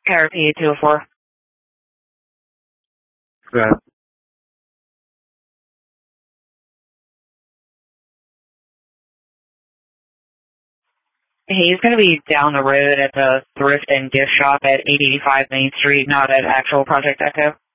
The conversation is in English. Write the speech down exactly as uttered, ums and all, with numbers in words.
K R P two oh four. Go ahead. He's going to be down the road at the thrift and gift shop at eight eighty-five Main Street, not at actual Project Echo.